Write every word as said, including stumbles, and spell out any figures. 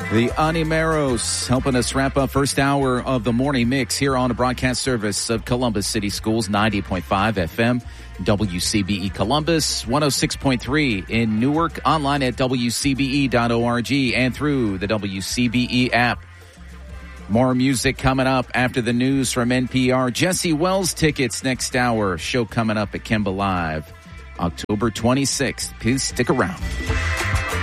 The Animeros helping us wrap up first hour of the morning mix here on the broadcast service of Columbus City Schools, ninety point five F M, W C B E Columbus, one oh six point three in Newark, online at W C B E dot org and through the W C B E app. More music coming up after the news from N P R. Jesse Wells tickets next hour. Show coming up at Kemba Live, October twenty-sixth. Please stick around.